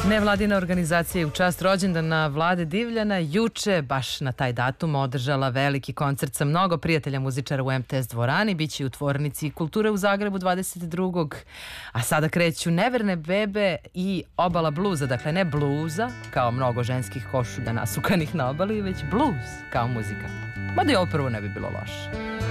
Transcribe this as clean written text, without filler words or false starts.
Nevladina organizacija je u čast rođendana Vlade Divljana juče, baš na taj datum, održala veliki koncert sa mnogo prijatelja muzičara u MTS dvorani. Biće u Tvornici kulture u Zagrebu 22. A sada kreću Neverne bebe i Obala bluza. Dakle, ne bluza, kao mnogo ženskih košulja nasukanih na obali, već bluz kao muzika. Mada i ovo prvo ne bi bilo loše.